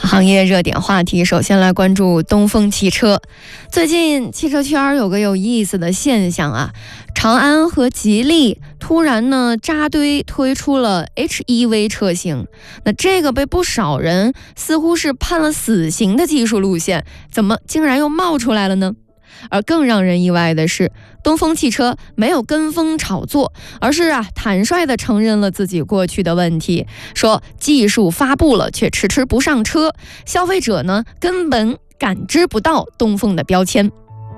行业热点话题，首先来关注东风汽车。最近汽车圈有个有意思的现象啊，长安和吉利突然呢扎堆推出了 HEV 车型，那这个被不少人似乎是判了死刑的技术路线，怎么竟然又冒出来了呢？而更让人意外的是，东风汽车没有跟风炒作，而是坦率地承认了自己过去的问题，说技术发布了却迟迟不上车，消费者呢根本感知不到东风的标签。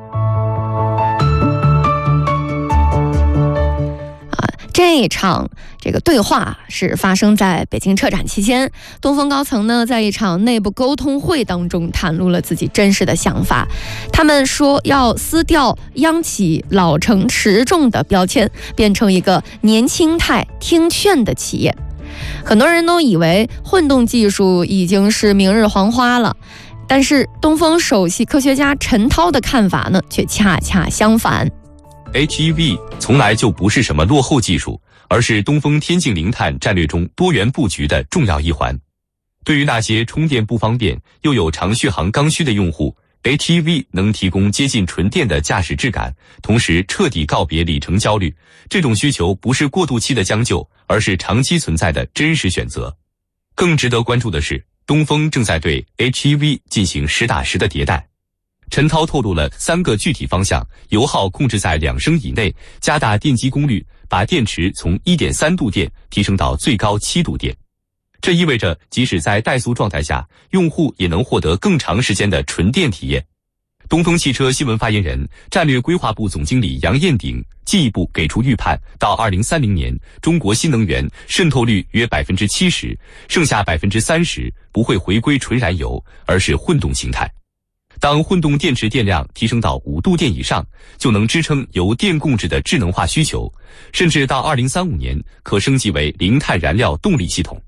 这一场对话是发生在北京车展期间，东风高层呢在一场内部沟通会当中袒露了自己真实的想法。他们说要撕掉央企老成持重的标签，变成一个年轻态听劝的企业。很多人都以为混动技术已经是明日黄花了，但是东风首席科学家陈涛的看法呢却恰恰相反。 HEV 从来就不是什么落后技术，而是东风天净零碳战略中多元布局的重要一环。对于那些充电不方便又有长续航刚需的用户， HEV 能提供接近纯电的驾驶质感，同时彻底告别里程焦虑。这种需求不是过渡期的将就，而是长期存在的真实选择。更值得关注的是，东风正在对 HEV 进行实打实的迭代。陈涛透露了3个具体方向：油耗控制在2升以内，加大电机功率，把电池从 1.3 度电提升到最高7度电。这意味着即使在怠速状态下，用户也能获得更长时间的纯电体验。东风汽车新闻发言人、战略规划部总经理杨彦鼎进一步给出预判，到2030年，中国新能源渗透率约 70%， 剩下 30% 不会回归纯燃油，而是混动形态。当混动电池电量提升到5度电以上，就能支撑由电供制的智能化需求，甚至到2035年可升级为零碳燃料动力系统。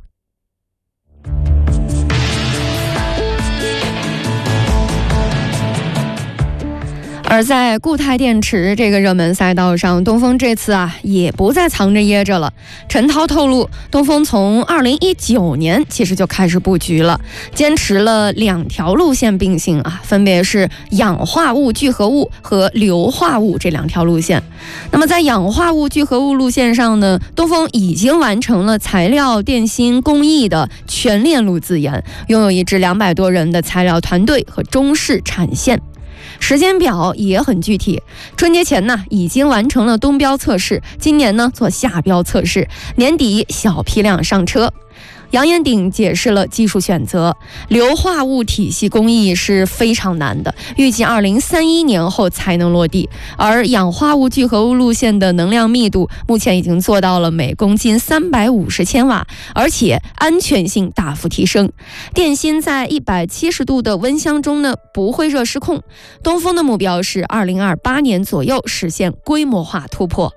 而在固态电池这个热门赛道上，东风这次也不再藏着掖着了。陈涛透露，东风从2019年其实就开始布局了，坚持了2条路线并行分别是氧化物聚合物和硫化物这2条路线。那么在氧化物聚合物路线上呢，东风已经完成了材料、电芯、工艺的全链路自研，拥有一支200多人的材料团队和中式产线。时间表也很具体，春节前呢已经完成了东标测试，今年呢做下标测试，年底小批量上车。杨彦鼎解释了技术选择，硫化物体系工艺是非常难的，预计2031年后才能落地，而氧化物聚合物路线的能量密度目前已经做到了每公斤350千瓦，而且安全性大幅提升。电芯在170度的温箱中呢不会热失控。东风的目标是2028年左右实现规模化突破。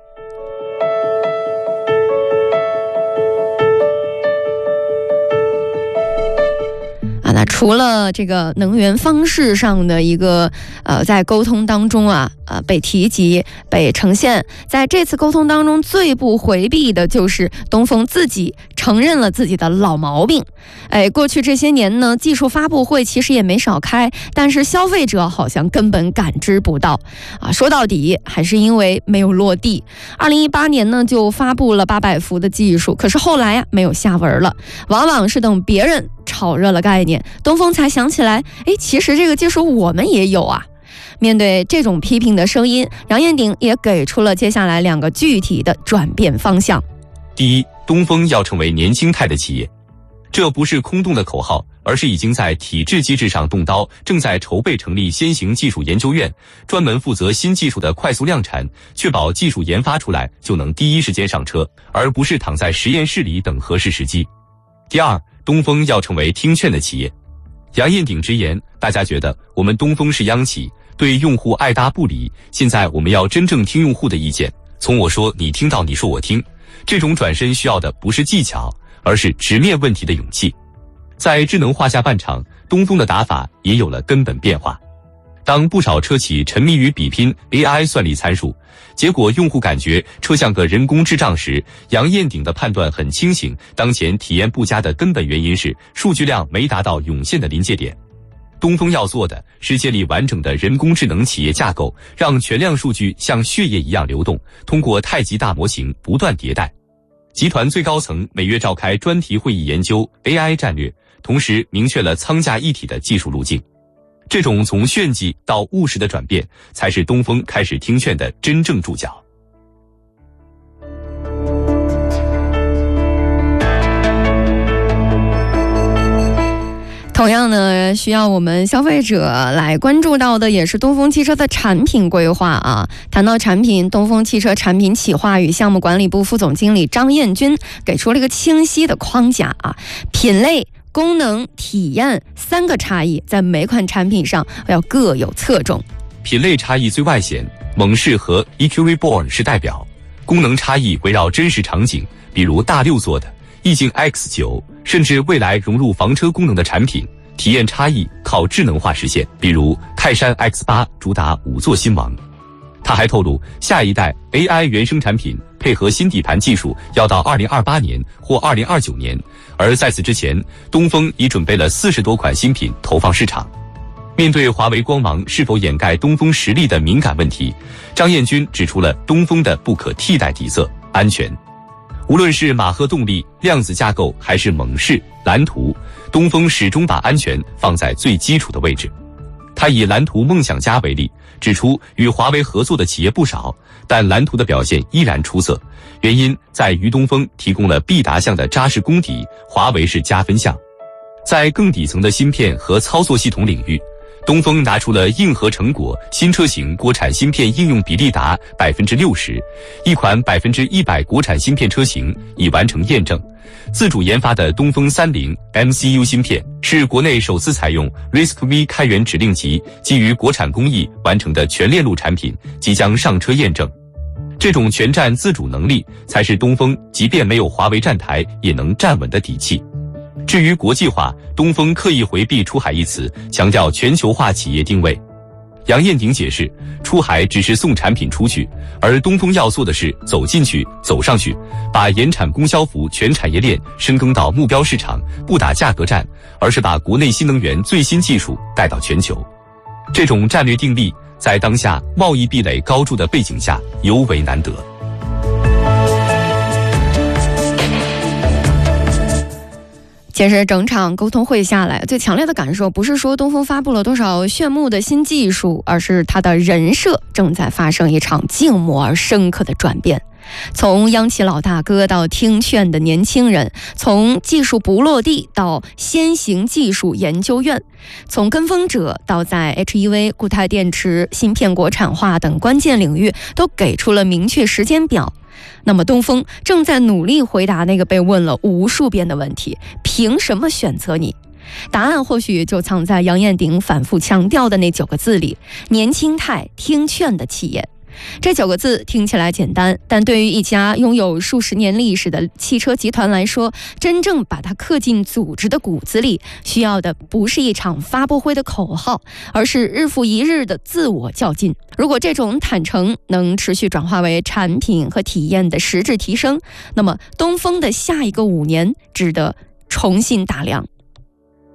那除了这个能源方式上的一个在沟通当中被提及被呈现，在这次沟通当中最不回避的就是东风自己承认了自己的老毛病。过去这些年呢，技术发布会其实也没少开，但是消费者好像根本感知不到说到底还是因为没有落地。2018年呢就发布了800伏的技术，可是后来没有下文了，往往是等别人炒热了概念，东风才想起来，其实这个技术我们也有面对这种批评的声音，杨彦鼎也给出了接下来2个具体的转变方向。 第一，东风要成为年轻态的企业，这不是空洞的口号，而是已经在体制机制上动刀，正在筹备成立先行技术研究院，专门负责新技术的快速量产，确保技术研发出来就能第一时间上车，而不是躺在实验室里等合适时机。第二，东风要成为听劝的企业。杨彦鼎直言，大家觉得我们东风是央企，对用户爱答不理，现在我们要真正听用户的意见，从我说你听到你说我听。这种转身需要的不是技巧，而是直面问题的勇气。在智能化下半场，东风的打法也有了根本变化。 当不少车企沉迷于比拼 AI 算力参数，结果用户感觉车像个人工智障时，杨彦鼎的判断很清醒，当前体验不佳的根本原因是数据量没达到涌现的临界点。东风要做的是建立完整的人工智能企业架构，让全量数据像血液一样流动，通过太极大模型不断迭代。集团最高层每月召开专题会议研究 AI 战略，同时明确了舱架一体的技术路径。这种从炫技到务实的转变，才是东风开始听劝的真正注脚。 同样呢，需要我们消费者来关注到的也是东风汽车的产品规划啊。谈到产品，东风汽车产品企划与项目管理部副总经理张彦军给出了一个清晰的框架啊，品类、功能、体验3个差异，在每款产品上要各有侧重。 品类差异最外显，猛士和 EQ Reborn 是代表；功能差异围绕真实场景，比如大6座的意境 X9， 甚至未来融入房车功能的产品；体验差异靠智能化实现，比如泰山 X8 主打5座新王。他还透露，下一代 AI 原生产品配合新底盘技术要到2028年或2029年，而在此之前，东风已准备了40多款新品投放市场。面对华为光芒是否掩盖东风实力的敏感问题，张彦军指出了东风的不可替代底色：安全。无论是马赫动力、量子架构还是猛士、蓝图，东风始终把安全放在最基础的位置。他以蓝图梦想家为例，指出与华为合作的企业不少，但蓝图的表现依然出色，原因在于东风提供了 B 达项的扎实功底，华为是加分项。在更底层的芯片和操作系统领域，东风拿出了硬核成果，新车型国产芯片应用比例达 60%， 一款100%国产芯片车型已完成验证。自主研发的东风30 MCU 芯片是国内首次采用 RISC-V 开源指令集，基于国产工艺完成的全链路产品，即将上车验证。这种全站自主能力，才是东风即便没有华为站台也能站稳的底气。至于国际化，东风刻意回避出海一词，强调全球化企业定位。杨彦鼎解释，出海只是送产品出去，而东风要做的是走进去、走上去，把研产供销服全产业链深耕到目标市场，不打价格战，而是把国内新能源最新技术带到全球。这种战略定力，在当下贸易壁垒高筑的背景下尤为难得。 其实整场沟通会下来，最强烈的感受不是说东风发布了多少炫目的新技术，而是它的人设正在发生一场静默而深刻的转变。从央企老大哥到听劝的年轻人，从技术不落地到先行技术研究院，从跟风者到在 HEV、固态电池、芯片国产化等关键领域都给出了明确时间表。那么东风正在努力回答那个被问了无数遍的问题：凭什么选择你？答案或许就藏在杨彦鼎反复强调的那9个字里：年轻态、听劝的企业。这9个字听起来简单，但对于一家拥有数十年历史的汽车集团来说，真正把它刻进组织的骨子里，需要的不是一场发布会的口号，而是日复一日的自我较劲。如果这种坦诚能持续转化为产品和体验的实质提升，那么东风的下一个5年值得重新打量。